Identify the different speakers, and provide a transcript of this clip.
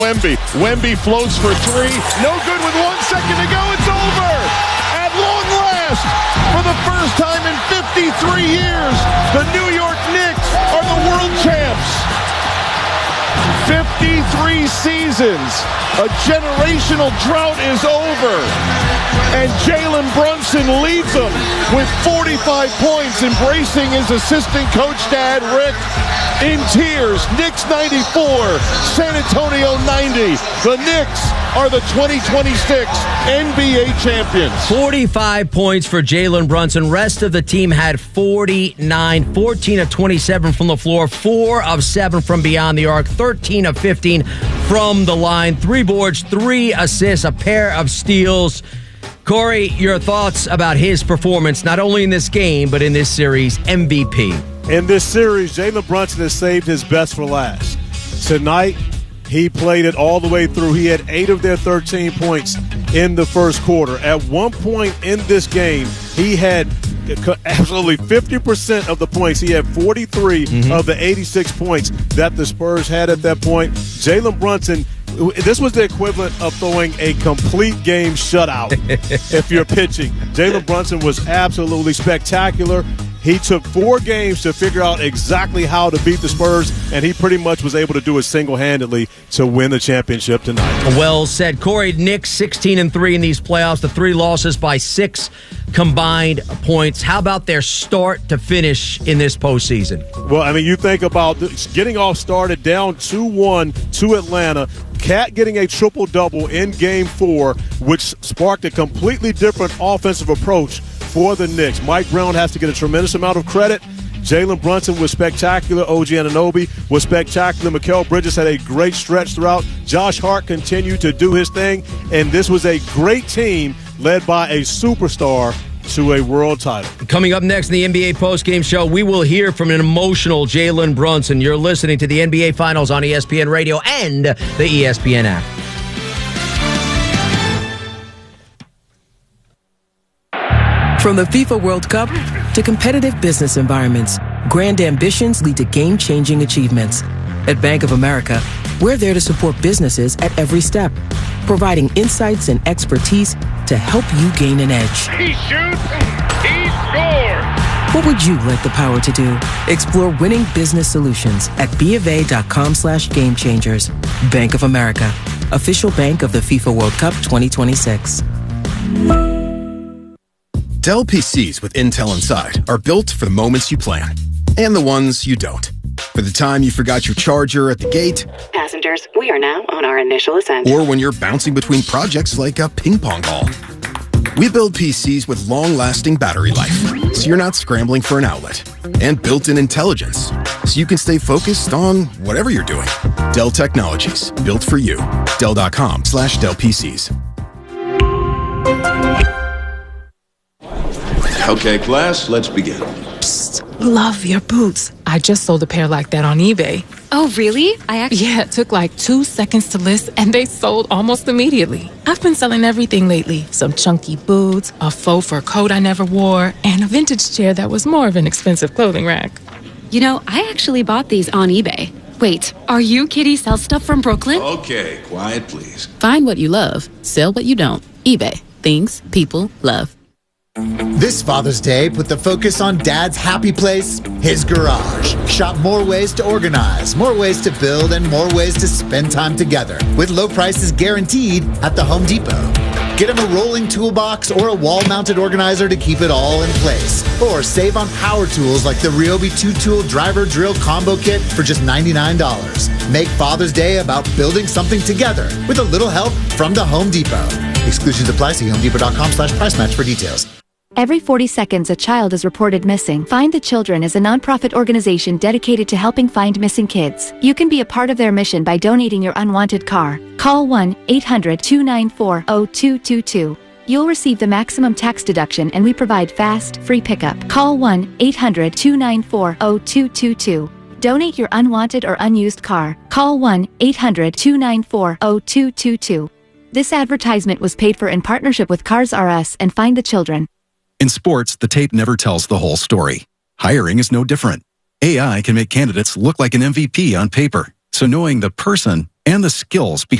Speaker 1: Wemby floats for three. No good with 1 second to go. It's over. At long last, for the first time in 53 years, the New York Knicks are the world champs. 53 seasons. A generational drought is over. And Jalen Brunson leads them with 45 points, embracing his assistant coach dad, Rick, in tears. Knicks 94, San Antonio 90. The Knicks are the 2026 NBA champions.
Speaker 2: 45 points for Jalen Brunson. Rest of the team had 49, 14 of 27 from the floor, 4 of 7 from beyond the arc, 13 of 15 from the line, 3 boards, 3 assists, a pair of steals. Corey, your thoughts about his performance, not only in this game, but in this series, MVP.
Speaker 3: In this series, Jalen Brunson has saved his best for last. Tonight, he played it all the way through. He had 8 of their 13 points in the first quarter. At one point in this game, he had absolutely 50% of the points. He had 43 of the 86 points that the Spurs had at that point. Jalen Brunson, this was the equivalent of throwing a complete game shutout if you're pitching. Jalen Brunson was absolutely spectacular. He took 4 games to figure out exactly how to beat the Spurs, and he pretty much was able to do it single-handedly to win the championship tonight.
Speaker 2: Well said. Corey, Knicks 16-3 in these playoffs, the 3 losses by 6 combined points. How about their start to finish in this postseason?
Speaker 3: Well, I mean, you think about getting off started down 2-1 to Atlanta, Cat getting a triple-double in Game 4, which sparked a completely different offensive approach for the Knicks. Mike Brown has to get a tremendous amount of credit. Jalen Brunson was spectacular. OG Anunoby was spectacular. Mikal Bridges had a great stretch throughout. Josh Hart continued to do his thing. And this was a great team led by a superstar to a world title.
Speaker 2: Coming up next in the NBA postgame show, we will hear from an emotional Jalen Brunson. You're listening to the NBA Finals on ESPN Radio and the ESPN app.
Speaker 4: From the FIFA World Cup to competitive business environments, grand ambitions lead to game-changing achievements. At Bank of America, we're there to support businesses at every step, providing insights and expertise to help you gain an edge.
Speaker 5: He shoots, he scores!
Speaker 4: What would you like the power to do? Explore winning business solutions at BofA.com/gamechangers. Bank of America, official bank of the FIFA World Cup 2026.
Speaker 6: Dell PCs with Intel inside are built for the moments you plan and the ones you don't. For the time you forgot your charger at the gate.
Speaker 7: Passengers, we are now on our initial ascent.
Speaker 6: Or when you're bouncing between projects like a ping pong ball. We build PCs with long-lasting battery life, so you're not scrambling for an outlet. And built-in intelligence, so you can stay focused on whatever you're doing. Dell Technologies, built for you. Dell.com/Dell PCs.
Speaker 8: Okay, class, let's begin.
Speaker 9: Psst, love your boots. I just sold a pair like that on eBay.
Speaker 10: Oh, really?
Speaker 9: Yeah, it took like 2 seconds to list, and they sold almost immediately. I've been selling everything lately. Some chunky boots, a faux fur coat I never wore, and a vintage chair that was more of an expensive clothing rack.
Speaker 10: You know, I actually bought these on eBay. Wait, are you Kitty Sell Stuff from Brooklyn?
Speaker 8: Okay, quiet, please.
Speaker 11: Find what you love, sell what you don't. eBay. Things people love.
Speaker 12: This Father's Day, put the focus on Dad's happy place, his garage. Shop more ways to organize, more ways to build, and more ways to spend time together with low prices guaranteed at the Home Depot. Get him a rolling toolbox or a wall-mounted organizer to keep it all in place. Or save on power tools like the Ryobi 2-tool driver drill combo kit for just $99. Make Father's Day about building something together with a little help from the Home Depot. Exclusions apply. See HomeDepot.com/price match for details.
Speaker 13: Every 40 seconds, a child is reported missing. Find the Children is a nonprofit organization dedicated to helping find missing kids. You can be a part of their mission by donating your unwanted car. Call 1-800-294-0222. You'll receive the maximum tax deduction, and we provide fast, free pickup. Call 1-800-294-0222. Donate your unwanted or unused car. Call 1-800-294-0222. This advertisement was paid for in partnership with Cars R Us and Find the Children.
Speaker 14: In sports, the tape never tells the whole story. Hiring is no different. AI can make candidates look like an MVP on paper, so knowing the person and the skills